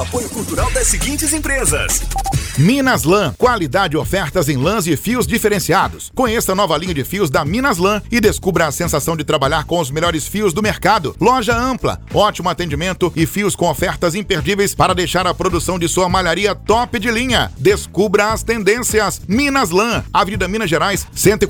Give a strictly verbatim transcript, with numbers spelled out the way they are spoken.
Apoio cultural das seguintes empresas: Minas Lã, qualidade e ofertas em lãs e fios diferenciados. Conheça a nova linha de fios da Minas Lã e descubra a sensação de trabalhar com os melhores fios do mercado. Loja ampla, ótimo atendimento e fios com ofertas imperdíveis para deixar a produção de sua malharia top de linha. Descubra as tendências. Minas Lã, Avenida Minas Gerais, cento e